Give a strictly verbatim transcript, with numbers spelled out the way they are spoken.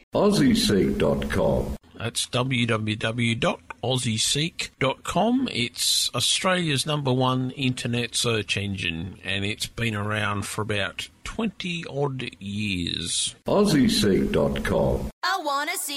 Aussie Seek dot com. That's w w w dot aussie seek dot com. It's Australia's number one internet search engine, and it's been around for about twenty odd years. Aussie Seek dot com. I wanna see